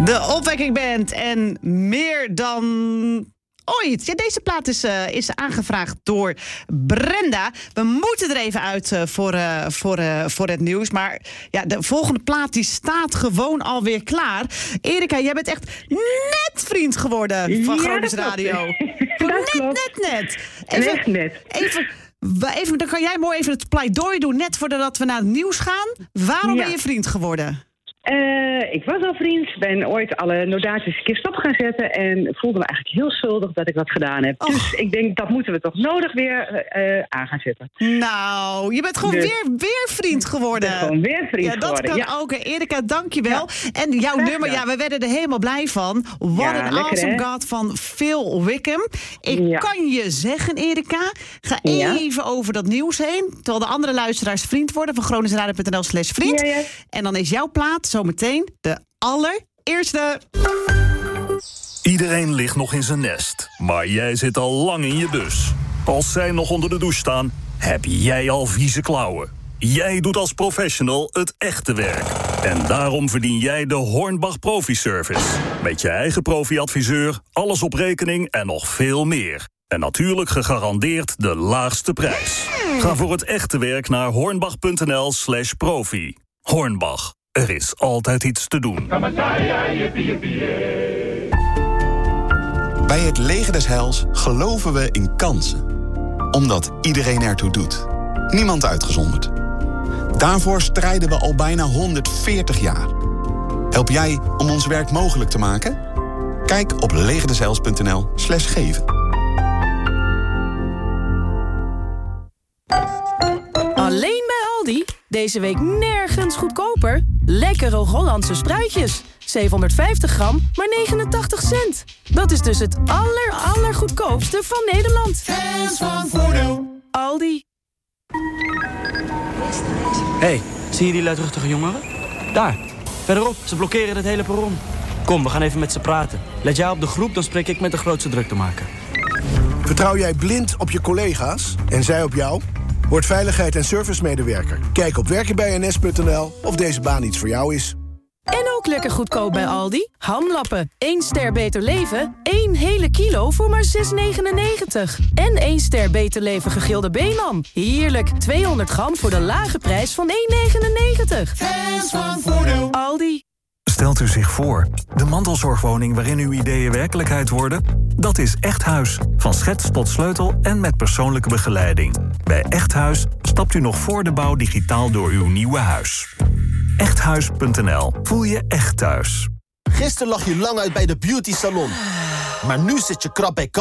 De Opwekking Band en meer dan ooit. Ja, deze plaat is aangevraagd door Brenda. We moeten er even uit voor het nieuws. Maar ja, de volgende plaat die staat gewoon alweer klaar. Erika, jij bent echt net vriend geworden van Groningen Radio. Net. Even, dan kan jij mooi even het pleidooi doen, net voordat we naar het nieuws gaan. Waarom ben je vriend geworden? Ik was al vriend, ben ooit alle notaties een keer stop gaan zetten en voelde me eigenlijk heel schuldig dat ik dat gedaan heb. Dus ik denk, dat moeten we toch nodig weer aan gaan zetten. Nou, je bent gewoon weer vriend geworden. Gewoon weer vriend geworden. Dat kan ook. Erika, dank je wel. Ja. En jouw nummer, we werden er helemaal blij van. What an Awesome God van Phil Wickham. Ik kan je zeggen, Erika, ga even over dat nieuws heen, terwijl de andere luisteraars vriend worden van groningsradio.nl/vriend. Ja. En dan is jouw plaat zometeen de allereerste. Iedereen ligt nog in zijn nest, maar jij zit al lang in je bus. Als zij nog onder de douche staan, heb jij al vieze klauwen. Jij doet als professional het echte werk. En daarom verdien jij de Hornbach Profi Service. Met je eigen profi-adviseur, alles op rekening en nog veel meer. En natuurlijk gegarandeerd de laagste prijs. Ga voor het echte werk naar hornbach.nl/profi. Hornbach. Er is altijd iets te doen. Bij het Leger des Heils geloven we in kansen. Omdat iedereen ertoe doet. Niemand uitgezonderd. Daarvoor strijden we al bijna 140 jaar. Help jij om ons werk mogelijk te maken? Kijk op legerdesheils.nl/geven. Alleen bij Aldi. Deze week nergens goedkoper. Lekkere Hollandse spruitjes. 750 gram, maar 89 cent. Dat is dus het allergoedkoopste van Nederland. Fans van Voordeel. Aldi. Hé, zie je die luidruchtige jongeren? Daar, verderop, ze blokkeren het hele perron. Kom, we gaan even met ze praten. Let jij op de groep, dan spreek ik met de grootste druktemaker. Vertrouw jij blind op je collega's en zij op jou? Word veiligheid- en servicemedewerker. Kijk op werkenbijns.nl of deze baan iets voor jou is. En ook lekker goedkoop bij Aldi. Hamlappen. 1 ster Beter Leven. 1 hele kilo voor maar €6,99. En 1 ster Beter Leven gegilde beenham. Heerlijk. 200 gram voor de lage prijs van €1,99. Fans van Voordeel. Aldi. Stelt u zich voor, de mantelzorgwoning waarin uw ideeën werkelijkheid worden? Dat is Echthuis. Van schets tot sleutel en met persoonlijke begeleiding. Bij Echthuis stapt u nog voor de bouw digitaal door uw nieuwe huis. Echthuis.nl. Voel je echt thuis. Gisteren lag je lang uit bij de beauty salon. Maar nu zit je krap bij